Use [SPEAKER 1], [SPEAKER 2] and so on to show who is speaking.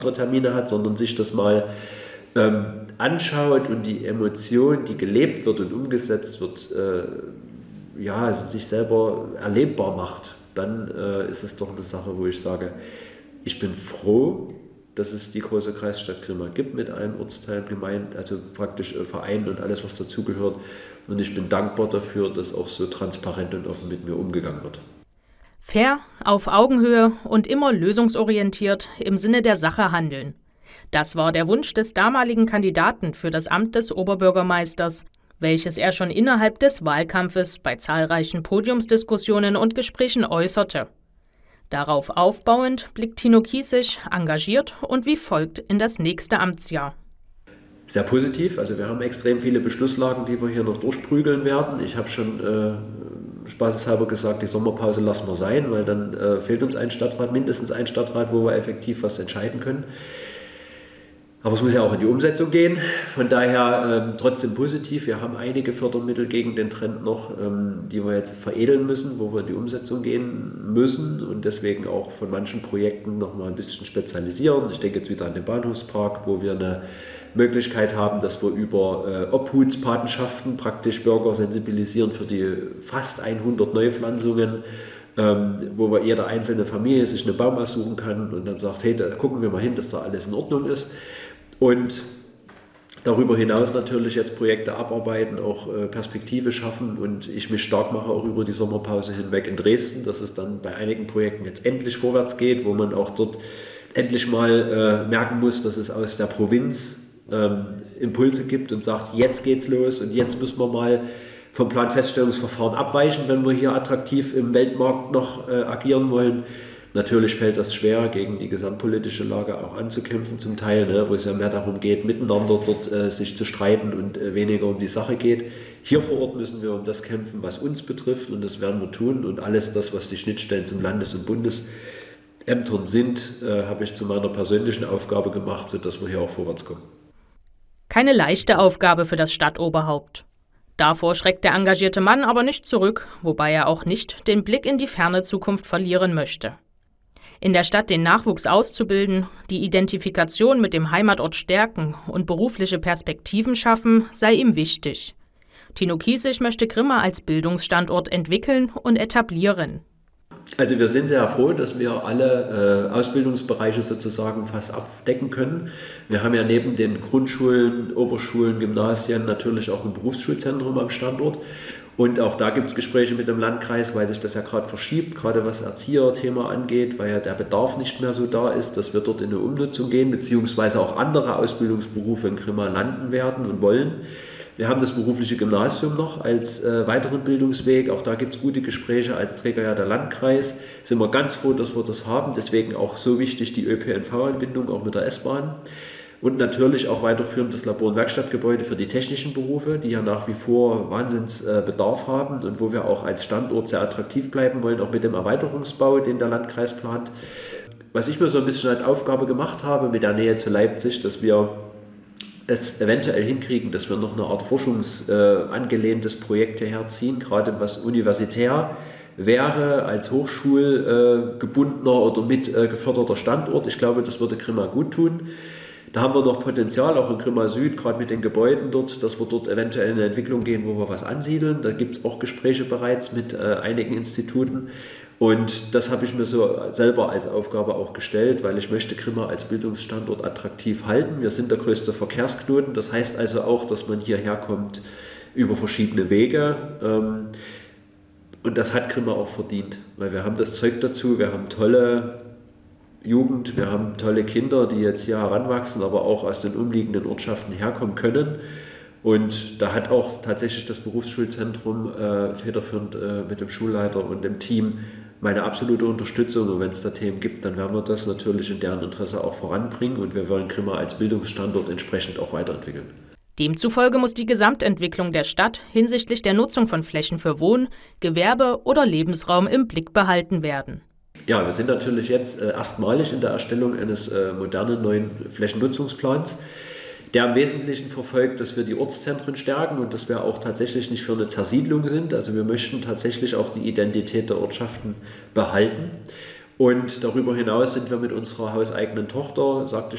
[SPEAKER 1] Termine hat, sondern sich das mal anschaut und die Emotion, die gelebt wird und umgesetzt wird, also sich selber erlebbar macht, dann ist es doch eine Sache, wo ich sage, ich bin froh, dass es die große Kreisstadt Grimma gibt mit allen Ortsteilen, Gemeinden, also praktisch Vereinen und alles, was dazugehört. Und ich bin dankbar dafür, dass auch so transparent und offen mit mir umgegangen wird.
[SPEAKER 2] Fair, auf Augenhöhe und immer lösungsorientiert im Sinne der Sache handeln. Das war der Wunsch des damaligen Kandidaten für das Amt des Oberbürgermeisters, welches er schon innerhalb des Wahlkampfes bei zahlreichen Podiumsdiskussionen und Gesprächen äußerte. Darauf aufbauend blickt Tino Kiessig engagiert und wie folgt in das nächste Amtsjahr.
[SPEAKER 1] Sehr positiv, also wir haben extrem viele Beschlusslagen, die wir hier noch durchprügeln werden. Ich habe schon spaßeshalber gesagt, die Sommerpause lassen wir sein, weil dann fehlt uns ein Stadtrat, mindestens ein Stadtrat, wo wir effektiv was entscheiden können. Aber es muss ja auch in die Umsetzung gehen, von daher trotzdem positiv. Wir haben einige Fördermittel gegen den Trend noch, die wir jetzt veredeln müssen, wo wir in die Umsetzung gehen müssen und deswegen auch von manchen Projekten noch mal ein bisschen spezialisieren. Ich denke jetzt wieder an den Bahnhofspark, wo wir eine Möglichkeit haben, dass wir über Obhutspatenschaften praktisch Bürger sensibilisieren für die fast 100 Neupflanzungen, wo jede einzelne Familie sich einen Baum aussuchen kann und dann sagt, hey, da gucken wir mal hin, dass da alles in Ordnung ist. Und darüber hinaus natürlich jetzt Projekte abarbeiten, auch Perspektive schaffen und ich mich stark mache auch über die Sommerpause hinweg in Dresden, dass es dann bei einigen Projekten jetzt endlich vorwärts geht, wo man auch dort endlich mal merken muss, dass es aus der Provinz Impulse gibt und sagt, jetzt geht's los und jetzt müssen wir mal vom Planfeststellungsverfahren abweichen, wenn wir hier attraktiv im Weltmarkt noch agieren wollen. Natürlich fällt das schwer, gegen die gesamtpolitische Lage auch anzukämpfen zum Teil, ne, wo es ja mehr darum geht, miteinander dort sich zu streiten und weniger um die Sache geht. Hier vor Ort müssen wir um das kämpfen, was uns betrifft und das werden wir tun. Und alles das, was die Schnittstellen zum Landes- und Bundesämtern sind, habe ich zu meiner persönlichen Aufgabe gemacht, sodass wir hier auch vorwärts kommen.
[SPEAKER 2] Keine leichte Aufgabe für das Stadtoberhaupt. Davor schreckt der engagierte Mann aber nicht zurück, wobei er auch nicht den Blick in die ferne Zukunft verlieren möchte. In der Stadt den Nachwuchs auszubilden, die Identifikation mit dem Heimatort stärken und berufliche Perspektiven schaffen, sei ihm wichtig. Tino Kiessig möchte Grimma als Bildungsstandort entwickeln und etablieren.
[SPEAKER 1] Also wir sind sehr froh, dass wir alle Ausbildungsbereiche sozusagen fast abdecken können. Wir haben ja neben den Grundschulen, Oberschulen, Gymnasien natürlich auch ein Berufsschulzentrum am Standort. Und auch da gibt es Gespräche mit dem Landkreis, weil sich das ja gerade verschiebt, gerade was Erzieherthema angeht, weil ja der Bedarf nicht mehr so da ist, dass wir dort in eine Umnutzung gehen, beziehungsweise auch andere Ausbildungsberufe in Grimma landen werden und wollen. Wir haben das berufliche Gymnasium noch als weiteren Bildungsweg. Auch da gibt es gute Gespräche als Träger ja der Landkreis. Sind wir ganz froh, dass wir das haben. Deswegen auch so wichtig die ÖPNV-Anbindung, auch mit der S-Bahn. Und natürlich auch weiterführend das Labor- und Werkstattgebäude für die technischen Berufe, die ja nach wie vor Wahnsinnsbedarf haben und wo wir auch als Standort sehr attraktiv bleiben wollen, auch mit dem Erweiterungsbau, den der Landkreis plant. Was ich mir so ein bisschen als Aufgabe gemacht habe mit der Nähe zu Leipzig, dass wir es eventuell hinkriegen, dass wir noch eine Art forschungsangelehntes Projekt hierher ziehen, gerade was universitär wäre, als hochschulgebundener oder mit geförderter Standort. Ich glaube, das würde Grimma gut tun. Da haben wir noch Potenzial, auch in Grimma Süd, gerade mit den Gebäuden dort, dass wir dort eventuell in eine Entwicklung gehen, wo wir was ansiedeln. Da gibt es auch Gespräche bereits mit einigen Instituten. Und das habe ich mir so selber als Aufgabe auch gestellt, weil ich möchte Grimma als Bildungsstandort attraktiv halten. Wir sind der größte Verkehrsknoten. Das heißt also auch, dass man hierher kommt über verschiedene Wege. Und das hat Grimma auch verdient, weil wir haben das Zeug dazu. Wir haben tolle Jugend, wir haben tolle Kinder, die jetzt hier heranwachsen, aber auch aus den umliegenden Ortschaften herkommen können. Und da hat auch tatsächlich das Berufsschulzentrum federführend mit dem Schulleiter und dem Team meine absolute Unterstützung. Und wenn es da Themen gibt, dann werden wir das natürlich in deren Interesse auch voranbringen. Und wir wollen Grimma als Bildungsstandort entsprechend auch weiterentwickeln.
[SPEAKER 2] Demzufolge muss die Gesamtentwicklung der Stadt hinsichtlich der Nutzung von Flächen für Wohn-, Gewerbe- oder Lebensraum im Blick behalten werden.
[SPEAKER 1] Ja, wir sind natürlich jetzt erstmalig in der Erstellung eines modernen neuen Flächennutzungsplans, der im Wesentlichen verfolgt, dass wir die Ortszentren stärken und dass wir auch tatsächlich nicht für eine Zersiedlung sind. Also wir möchten tatsächlich auch die Identität der Ortschaften behalten. Und darüber hinaus sind wir mit unserer hauseigenen Tochter, sagte ich